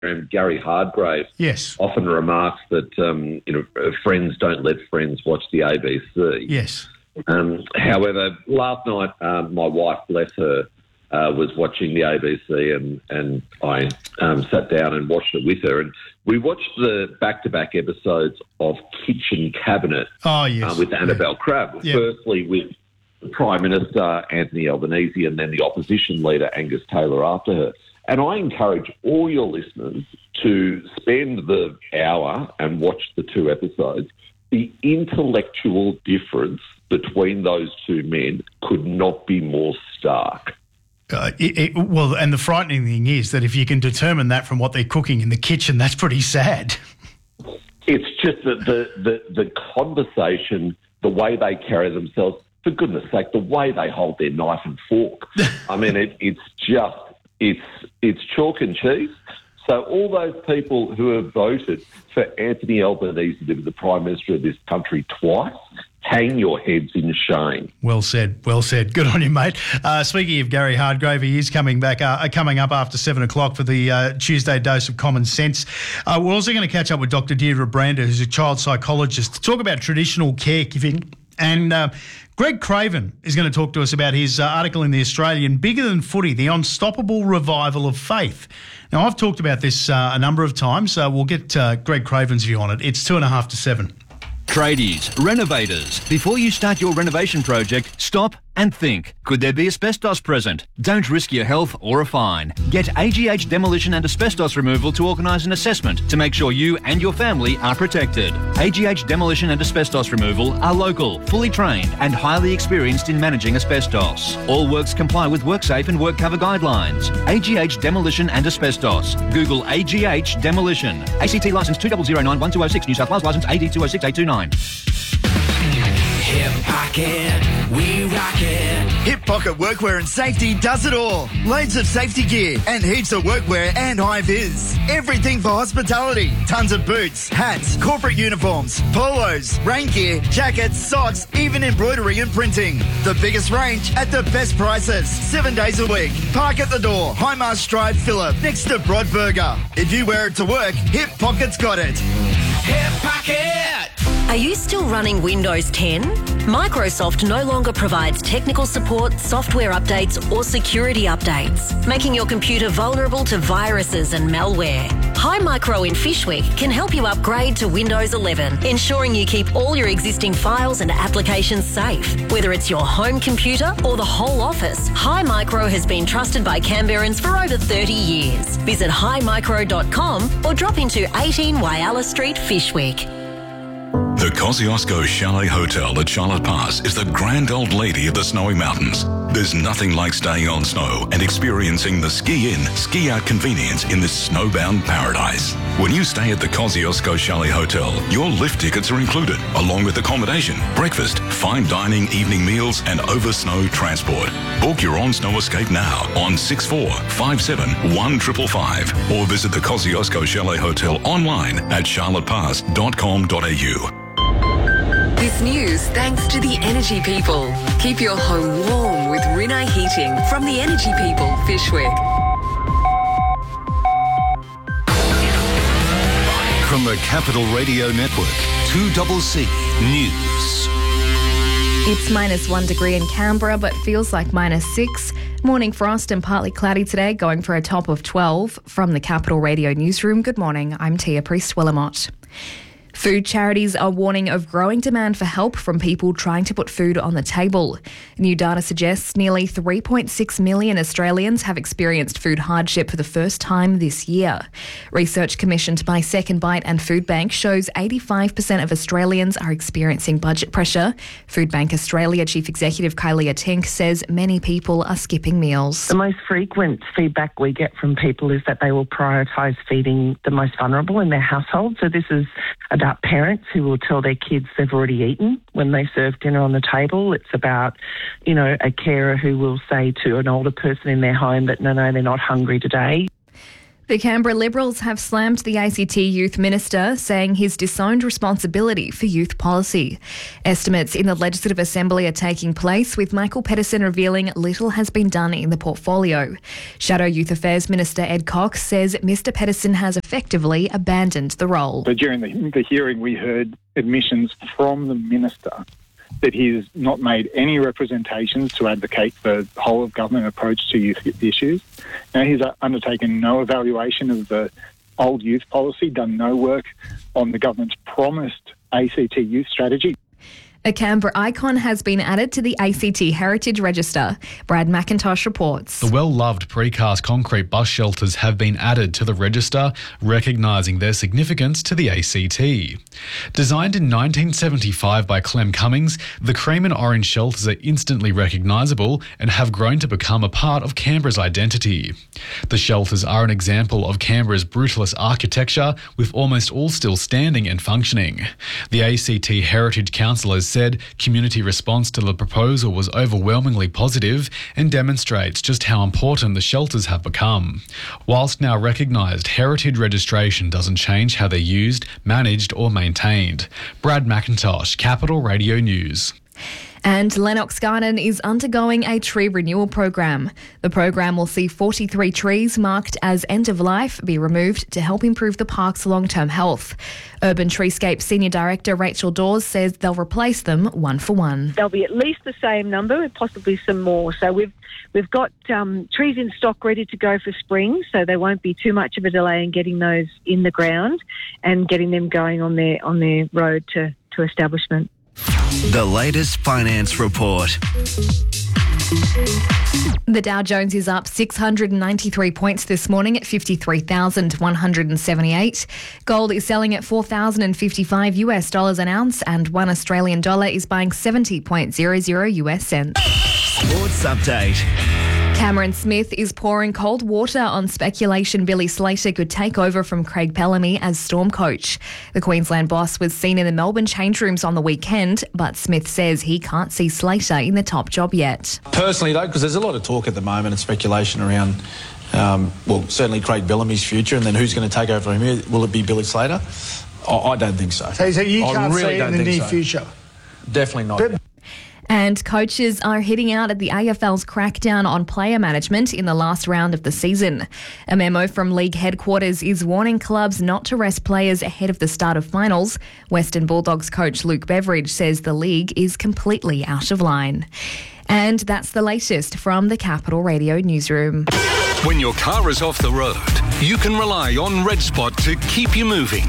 Gary Hardgrave Yes. often remarks that friends don't let friends watch the ABC. Yes. However, last night my wife, bless her, was watching the ABC and I sat down and watched it with her. And we watched the back-to-back episodes of Kitchen Cabinet with Annabelle Crabb. Yep. Firstly with Prime Minister Anthony Albanese and then the opposition leader Angus Taylor after her. And I encourage all your listeners to spend the hour and watch the two episodes. The intellectual difference between those two men could not be more stark. Well, and the frightening thing is that if you can determine that from what they're cooking in the kitchen, that's pretty sad. It's just the conversation, the way they carry themselves, for goodness sake, the way they hold their knife and fork. I mean, it's chalk and cheese. So all those people who have voted for Anthony Albanese to be the Prime Minister of this country twice, hang your heads in shame. Well said, well said. Good on you, mate. Speaking of Gary Hardgrave, he is coming up after 7 o'clock for the Tuesday Dose of Common Sense. We're also going to catch up with Dr. Deirdre Brander, who's a child psychologist, to talk about traditional caregiving. And Greg Craven is going to talk to us about his article in The Australian, Bigger Than Footy, the Unstoppable Revival of Faith. Now, I've talked about this a number of times, so we'll get Greg Craven's view on it. It's 2.5 to 7. Tradies, renovators, before you start your renovation project, stop and think. Could there be asbestos present? Don't risk your health or a fine. Get AGH Demolition and Asbestos Removal to organise an assessment to make sure you and your family are protected. AGH Demolition and Asbestos Removal are local, fully trained and highly experienced in managing asbestos. All works comply with WorkSafe and WorkCover guidelines. AGH Demolition and Asbestos. Google AGH Demolition. ACT licence 2009-1206, New South Wales licence AD 206829. Hip Pocket, we rock it. Hip Pocket Workwear and Safety does it all. Loads of safety gear and heaps of workwear and high-vis. Everything for hospitality. Tons of boots, hats, corporate uniforms, polos, rain gear, jackets, socks, even embroidery and printing. The biggest range at the best prices. 7 days a week. Park at the door. Highmast Drive, Phillip, next to Broadburger. If you wear it to work, Hip Pocket's got it. Hip Pocket. Are you still running Windows 10? Microsoft no longer provides technical support, software updates or security updates, making your computer vulnerable to viruses and malware. Hi Micro in Fishwick can help you upgrade to Windows 11, ensuring you keep all your existing files and applications safe. Whether it's your home computer or the whole office, Hi Micro has been trusted by Canberrans for over 30 years. Visit himicro.com or drop into 18 Whyalla Street, Fishwick. The Kosciuszko Chalet Hotel at Charlotte Pass is the grand old lady of the snowy mountains. There's nothing like staying on snow and experiencing the ski-in, ski-out convenience in this snowbound paradise. When you stay at the Kosciuszko Chalet Hotel, your lift tickets are included, along with accommodation, breakfast, fine dining, evening meals and over-snow transport. Book your on-snow escape now on 64571555 or visit the Kosciuszko Chalet Hotel online at charlottepass.com.au. This news thanks to the Energy People. Keep your home warm with Rinnai Heating from the Energy People, Fishwick. From the Capital Radio Network, 2CC News. It's -1 degree in Canberra, but feels like -6. Morning frost and partly cloudy today, going for a top of 12. From the Capital Radio Newsroom, good morning, I'm Tia Priest-Willamott. Food charities are warning of growing demand for help from people trying to put food on the table. New data suggests nearly 3.6 million Australians have experienced food hardship for the first time this year. Research commissioned by Second Bite and Foodbank shows 85% of Australians are experiencing budget pressure. Foodbank Australia Chief Executive Kylie Tink says many people are skipping meals. The most frequent feedback we get from people is that they will prioritise feeding the most vulnerable in their household. So this is about parents who will tell their kids they've already eaten when they serve dinner on the table. It's about, a carer who will say to an older person in their home that, no, they're not hungry today. The Canberra Liberals have slammed the ACT Youth Minister, saying he's disowned responsibility for youth policy. Estimates in the Legislative Assembly are taking place, with Michael Pedersen revealing little has been done in the portfolio. Shadow Youth Affairs Minister Ed Cox says Mr Pedersen has effectively abandoned the role. So during the hearing, we heard admissions from the Minister that he has not made any representations to advocate the whole of government approach to youth issues. Now, he's undertaken no evaluation of the old youth policy, done no work on the government's promised ACT youth strategy. A Canberra icon has been added to the ACT Heritage Register. Brad McIntosh reports. The well-loved precast concrete bus shelters have been added to the register, recognising their significance to the ACT. Designed in 1975 by Clem Cummings, the cream and orange shelters are instantly recognisable and have grown to become a part of Canberra's identity. The shelters are an example of Canberra's brutalist architecture, with almost all still standing and functioning. The ACT Heritage Council has said community response to the proposal was overwhelmingly positive and demonstrates just how important the shelters have become. Whilst now recognised, heritage registration doesn't change how they're used, managed or maintained. Brad McIntosh, Capital Radio News. And Lennox Garden is undergoing a tree renewal program. The program will see 43 trees marked as end of life be removed to help improve the park's long-term health. Urban Treescape Senior Director Rachel Dawes says they'll replace them one for one. There'll be at least the same number, possibly some more. So we've got trees in stock ready to go for spring, so there won't be too much of a delay in getting those in the ground and getting them going on their road to establishment. The latest finance report. The Dow Jones is up 693 points this morning at 53,178. Gold is selling at $4,055 US an ounce, and $1 Australian dollar is buying 70.00 US cents. Sports update. Cameron Smith is pouring cold water on speculation Billy Slater could take over from Craig Bellamy as Storm coach. The Queensland boss was seen in the Melbourne change rooms on the weekend, but Smith says he can't see Slater in the top job yet. Personally, though, because there's a lot of talk at the moment and speculation around, certainly Craig Bellamy's future, and then who's going to take over from him? Will it be Billy Slater? I don't think so. So you can't see it in the near future? Definitely not. And coaches are hitting out at the AFL's crackdown on player management in the last round of the season. A memo from league headquarters is warning clubs not to rest players ahead of the start of finals. Western Bulldogs coach Luke Beveridge says the league is completely out of line. And that's the latest from the Capital Radio newsroom. When your car is off the road, you can rely on RedSpot to keep you moving.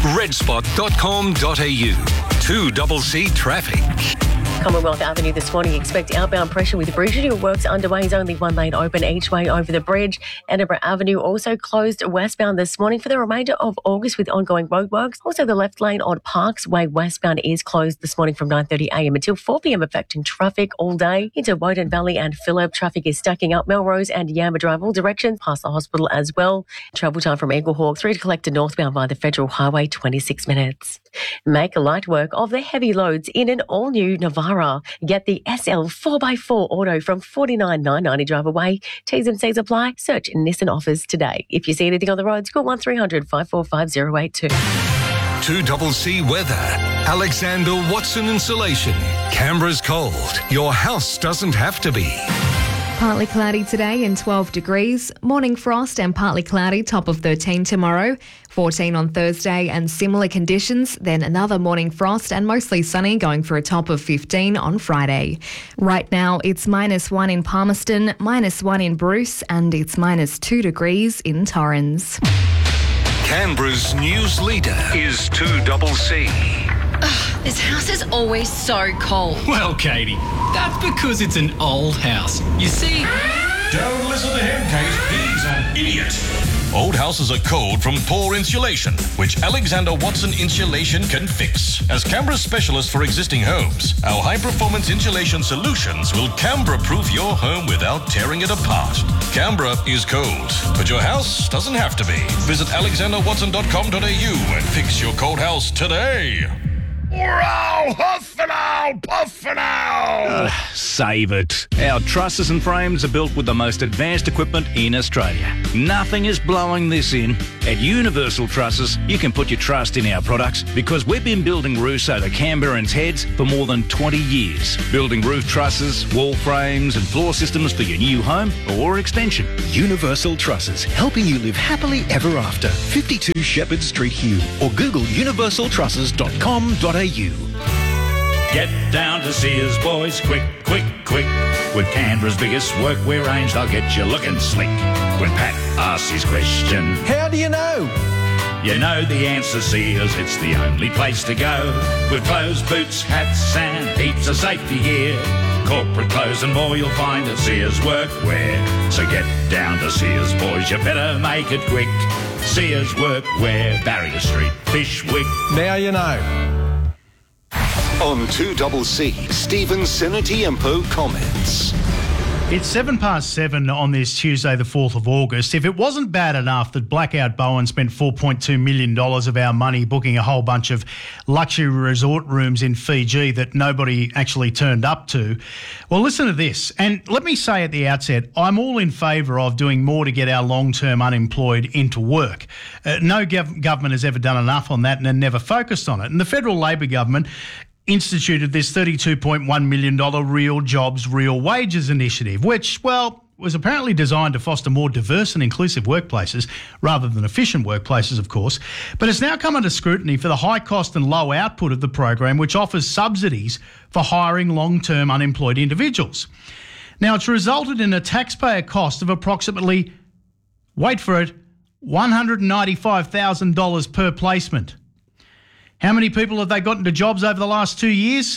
redspot.com.au. 2CC Traffic. Commonwealth Avenue this morning, expect outbound pressure with bridge renewal works underway. Is only one lane open each way over the bridge. Edinburgh Avenue also closed westbound this morning for the remainder of August with ongoing roadworks. Also, the left lane on Parks Way westbound is closed this morning from 9:30am until 4pm, affecting traffic all day. Into Woden Valley and Phillip, traffic is stacking up. Melrose and Yamba Drive all directions, past the hospital as well. Travel time from Eaglehawk through to Collector northbound via the Federal Highway, 26 minutes. Make light work of the heavy loads in an all-new Navara. Get the SL 4x4 auto from $49,990 drive away. T's and C's apply. Search Nissan offers today. If you see anything on the roads, call 1300 545 082. 2CC weather. Alexander Watson Insulation. Canberra's cold. Your house doesn't have to be. Partly cloudy today and 12 degrees. Morning frost and partly cloudy, top of 13 tomorrow. 14 on Thursday and similar conditions. Then another morning frost and mostly sunny, going for a top of 15 on Friday. Right now it's -1 in Palmerston, -1 in Bruce, and it's -2 degrees in Torrens. Canberra's news leader is 2CC. This house is always so cold. Well, Katie, that's because it's an old house. You see... Don't listen to him, Kate. He's an idiot. Old houses are cold from poor insulation, which Alexander Watson Insulation can fix. As Canberra's specialist for existing homes, our high-performance insulation solutions will Canberra-proof your home without tearing it apart. Canberra is cold, but your house doesn't have to be. Visit alexanderwatson.com.au and fix your cold house today. Or I'll huff and I'll puff and I'll... Save it. Our trusses and frames are built with the most advanced equipment in Australia. Nothing is blowing this in. At Universal Trusses, you can put your trust in our products because we've been building roofs over Canberrans' heads for more than 20 years. Building roof trusses, wall frames and floor systems for your new home or extension. Universal Trusses, helping you live happily ever after. 52 Shepherd Street, Hugh, or Google universaltrusses.com.au. Get down to Sears, boys, quick, quick, quick. With Canberra's biggest workwear range, they'll get you looking slick. When Pat asks his question, how do you know? You know the answer, Sears, it's the only place to go. With clothes, boots, hats and heaps of safety gear. Corporate clothes and more you'll find at Sears Workwear. So get down to Sears, boys, you better make it quick. Sears Workwear, Barrier Street, Fishwick. Now you know. On 2CC, Stephen Senatiempo comments. It's 7:07 on this Tuesday, the 4th of August. If it wasn't bad enough that Blackout Bowen spent $4.2 million of our money booking a whole bunch of luxury resort rooms in Fiji that nobody actually turned up to, well, listen to this. And let me say at the outset, I'm all in favour of doing more to get our long-term unemployed into work. No government has ever done enough on that and never focused on it. And the federal Labor government instituted this $32.1 million Real Jobs, Real Wages initiative, which, well, was apparently designed to foster more diverse and inclusive workplaces rather than efficient workplaces, of course. But it's now come under scrutiny for the high cost and low output of the program, which offers subsidies for hiring long-term unemployed individuals. Now, it's resulted in a taxpayer cost of approximately, wait for it, $195,000 per placement. How many people have they got into jobs over the last 2 years?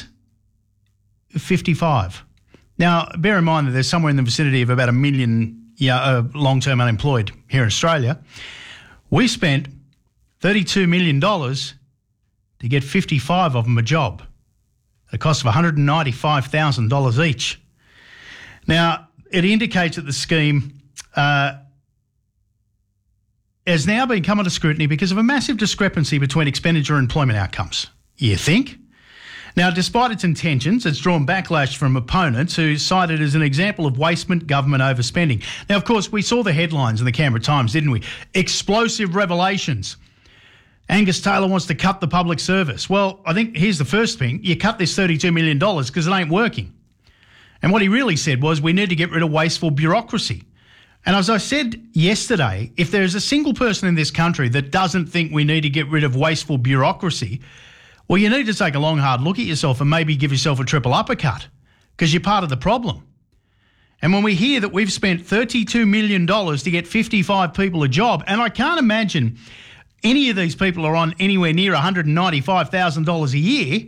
55. Now, bear in mind that there's somewhere in the vicinity of about 1 million long-term unemployed here in Australia. We spent $32 million to get 55 of them a job at a cost of $195,000 each. Now, it indicates that the scheme has now been come under scrutiny because of a massive discrepancy between expenditure and employment outcomes. You think? Now, despite its intentions, it's drawn backlash from opponents who cite it as an example of wasteful government overspending. Now, of course, we saw the headlines in the Canberra Times, didn't we? Explosive revelations. Angus Taylor wants to cut the public service. Well, I think here's the first thing. You cut this $32 million because it ain't working. And what he really said was we need to get rid of wasteful bureaucracy. And as I said yesterday, if there's a single person in this country that doesn't think we need to get rid of wasteful bureaucracy, well, you need to take a long, hard look at yourself and maybe give yourself a triple uppercut because you're part of the problem. And when we hear that we've spent $32 million to get 55 people a job, and I can't imagine any of these people are on anywhere near $195,000 a year,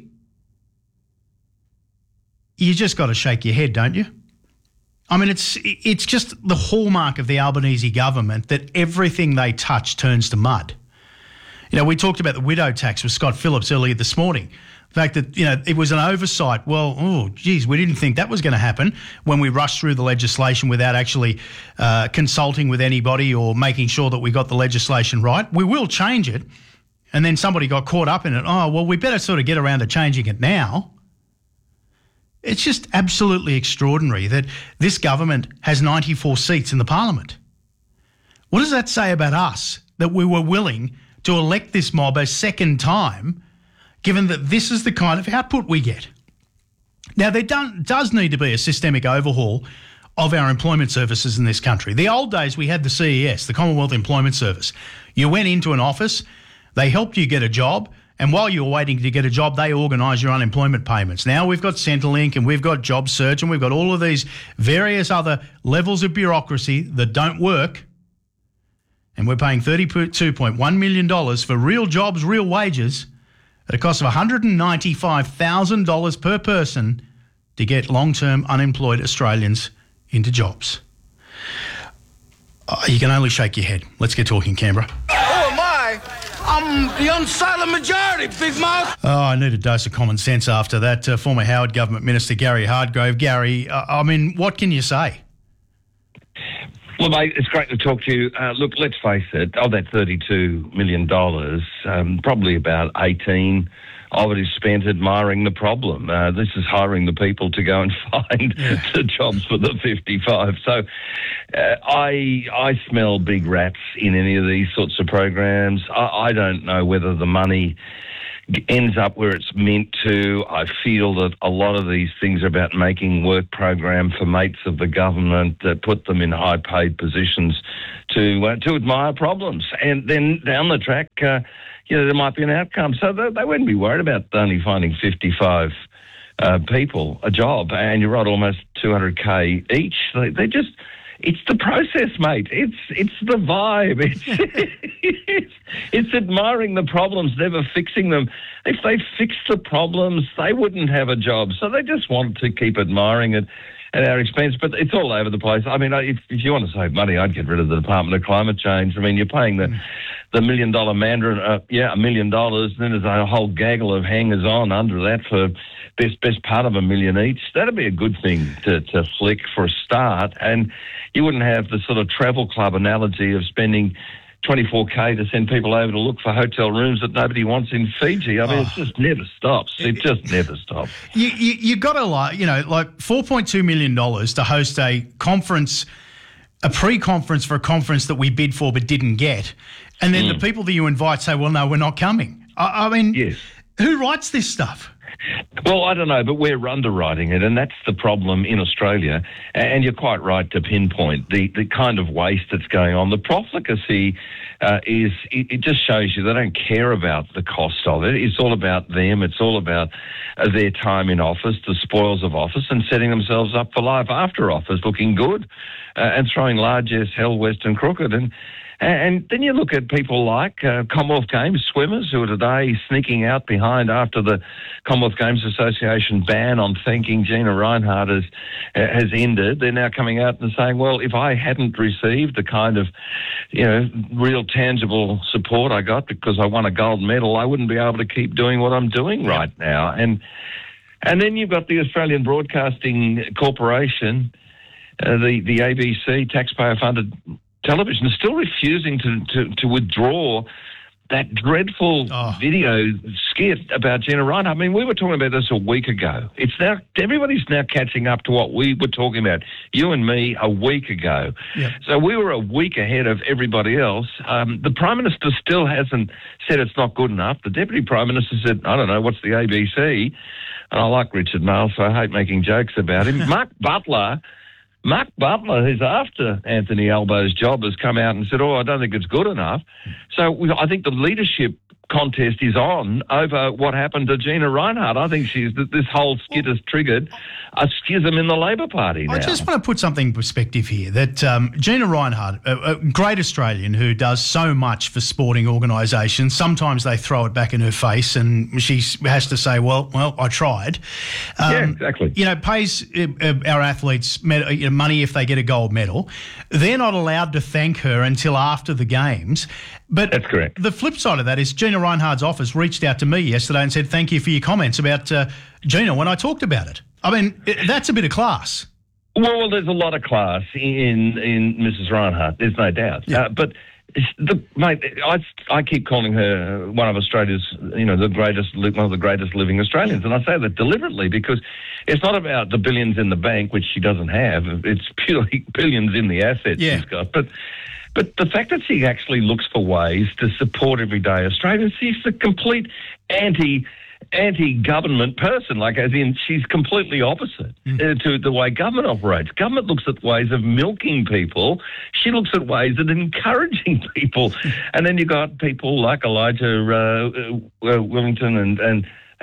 you just got to shake your head, don't you? I mean, it's just the hallmark of the Albanese government that everything they touch turns to mud. You know, we talked about the widow tax with Scott Phillips earlier this morning. The fact that, you know, it was an oversight. Well, oh, geez, we didn't think that was going to happen when we rushed through the legislation without actually consulting with anybody or making sure that we got the legislation right. We will change it. And then somebody got caught up in it. Oh, well, we better sort of get around to changing it now. It's just absolutely extraordinary that this government has 94 seats in the parliament. What does that say about us, that we were willing to elect this mob a second time, given that this is the kind of output we get? Now, there does need to be a systemic overhaul of our employment services in this country. The old days, we had the CES, the Commonwealth Employment Service. You went into an office, they helped you get a job, and while you were waiting to get a job, they organise your unemployment payments. Now we've got Centrelink and we've got Job Search and we've got all of these various other levels of bureaucracy that don't work. And we're paying $32.1 million for real jobs, real wages at a cost of $195,000 per person to get long-term unemployed Australians into jobs. You can only shake your head. Let's get talking, Canberra. Oh, my! I'm the unsilent majority, big mouth. Oh, I need a dose of common sense after that. Former Howard Government Minister Gary Hardgrove. Gary, I mean, what can you say? Well, mate, it's great to talk to you. Look, let's face it, of that $32 million, probably about 18 of it is spent admiring the problem. This is hiring the people to go and find the jobs for the 55. So I smell big rats in any of these sorts of programs. I don't know whether the money ends up where it's meant to. I feel that a lot of these things are about making work program for mates of the government that put them in high-paid positions to admire problems. And then down the track, there might be an outcome. So they wouldn't be worried about only finding 55 people a job. And you're right, almost 200K each. They just... It's the process, mate. It's the vibe. It's admiring the problems, never fixing them. If they fixed the problems, they wouldn't have a job. So they just want to keep admiring it at our expense. But it's all over the place. I mean, if you want to save money, I'd get rid of the Department of Climate Change. I mean, you're paying the $1 million Mandarin, $1 million. Then there's a whole gaggle of hangers-on under that for best part of $1 million each. That'd be a good thing to flick for a start. And you wouldn't have the sort of travel club analogy of spending $24K to send people over to look for hotel rooms that nobody wants in Fiji. I mean, it just never stops. It just never stops. You got to like $4.2 million to host a conference, a pre-conference for a conference that we bid for but didn't get. And then the people that you invite say, well, no, we're not coming. I mean, who writes this stuff? Well, I don't know, but we're underwriting it, and that's the problem in Australia. And you're quite right to pinpoint the kind of waste that's going on. The profligacy it just shows you they don't care about the cost of it. It's all about them. It's all about their time in office, the spoils of office, and setting themselves up for life after office, looking good and throwing large as hell Western crooked. And then you look at people like Commonwealth Games swimmers who are today sneaking out behind after the Commonwealth Games Association ban on thanking Gina Rinehart has ended. They're now coming out and saying, well, if I hadn't received the kind of, real tangible support I got because I won a gold medal, I wouldn't be able to keep doing what I'm doing right now. And then you've got the Australian Broadcasting Corporation, the ABC, taxpayer-funded television, is still refusing to withdraw that dreadful video skit about Gina Rinehart. I mean, we were talking about this a week ago. It's now everybody's now catching up to what we were talking about, you and me, a week ago. Yep. So we were a week ahead of everybody else. The Prime Minister still hasn't said it's not good enough. The Deputy Prime Minister said, I don't know, what's the ABC? And I like Richard Marles, so I hate making jokes about him. Mark Butler, who's after Anthony Albo's job, has come out and said, I don't think it's good enough. So I think the leadership contest is on over what happened to Gina Rinehart. I think this whole skit has triggered a schism in the Labor Party now. I just want to put something in perspective here, that Gina Rinehart, a great Australian who does so much for sporting organisations, sometimes they throw it back in her face and she has to say, well, I tried. Yeah, exactly. Pays our athletes money if they get a gold medal. They're not allowed to thank her until after the Games. But that's correct. The flip side of that is Gina Rinehart's office reached out to me yesterday and said, thank you for your comments about Gina when I talked about it. I mean, that's a bit of class. Well, there's a lot of class in Mrs. Rinehart, there's no doubt. Yeah. But, mate, I keep calling her one of Australia's, one of the greatest living Australians. And I say that deliberately because it's not about the billions in the bank, which she doesn't have. It's purely billions in the assets she's got. But the fact that she actually looks for ways to support everyday Australians, she's a complete anti-government person, as in she's completely opposite to the way government operates. Government looks at ways of milking people. She looks at ways of encouraging people. And then you've got people like Elijah Willington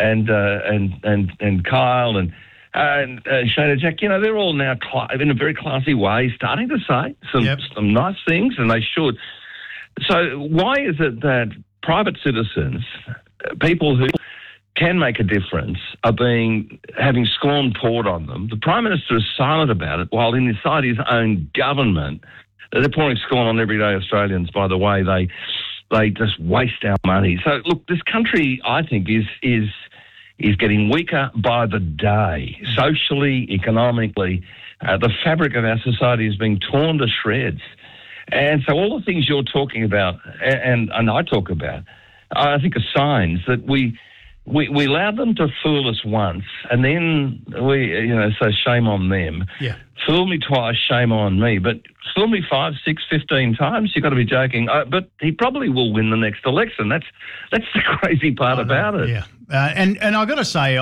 and Kyle and Shana Jack, they're all now in a very classy way starting to say some nice things, and they should. So why is it that private citizens, people who can make a difference, are having scorn poured on them? The Prime Minister is silent about it, while inside his own government, they're pouring scorn on everyday Australians by the way they just waste our money. So look, this country, I think, is getting weaker by the day, socially, economically. The fabric of our society is being torn to shreds. And so all the things you're talking about and I talk about, I think are signs that we we allowed them to fool us once, and then so shame on them. Yeah. Fool me twice, shame on me. But fool me 5, 6, 15 times, you've got to be joking. But he probably will win the next election. That's the crazy part about it. Yeah. And I've got to say,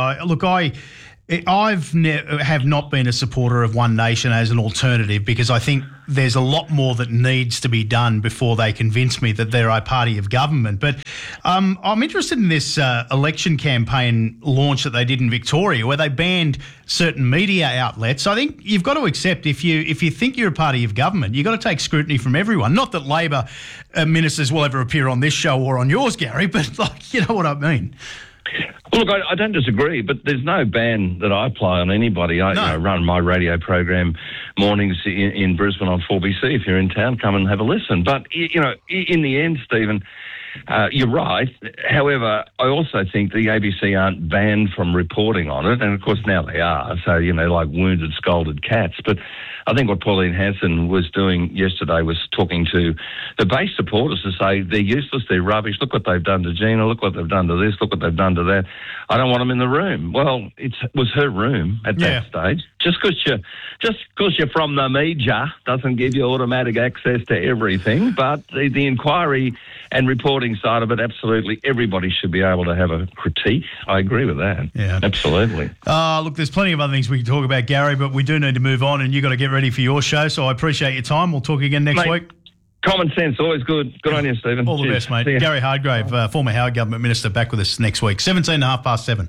have not been a supporter of One Nation as an alternative, because I think there's a lot more that needs to be done before they convince me that they're a party of government. But I'm interested in this election campaign launch that they did in Victoria, where they banned certain media outlets. I think you've got to accept, if you think you're a party of government, you've got to take scrutiny from everyone. Not that Labor ministers will ever appear on this show or on yours, Gary, but you know what I mean. Well, look, I don't disagree, but there's no ban that I apply on anybody. I run my radio program mornings in Brisbane on 4BC. If you're in town, come and have a listen. But, in the end, Stephen, you're right. However, I also think the ABC aren't banned from reporting on it, and of course now they are. So, like wounded, scolded cats. But I think what Pauline Hanson was doing yesterday was talking to the base supporters to say they're useless, they're rubbish. Look what they've done to Gina. Look what they've done to this. Look what they've done to that. I don't want them in the room. Well, it was her room at that stage. Just because you're from the media doesn't give you automatic access to everything. But the inquiry and reporting side of it, absolutely, everybody should be able to have a critique. I agree with that. Yeah, absolutely. Look, there's plenty of other things we can talk about, Gary, but we do need to move on, and you've got to get ready for your show. So I appreciate your time. We'll talk again next week. Common sense, always good. Good on you, Stephen. All the best, mate. Gary Hardgrave, former Howard Government Minister, back with us next week. 7:17.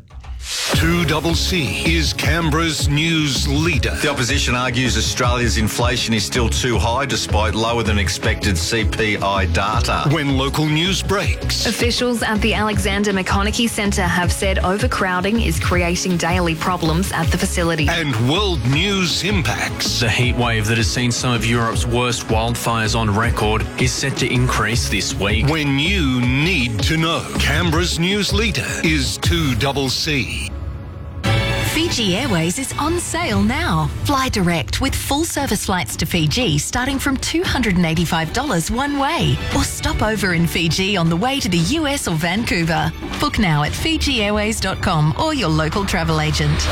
2CC is Canberra's news leader. The opposition argues Australia's inflation is still too high despite lower than expected CPI data. When local news breaks. Officials at the Alexander McConaughey Centre have said overcrowding is creating daily problems at the facility. And world news impacts. The heat wave that has seen some of Europe's worst wildfires on record is set to increase this week. When you need to know. Canberra's news leader is 2CC. Fiji Airways is on sale now. Fly direct with full service flights to Fiji starting from $285 one way. Or stop over in Fiji on the way to the US or Vancouver. Book now at FijiAirways.com or your local travel agent.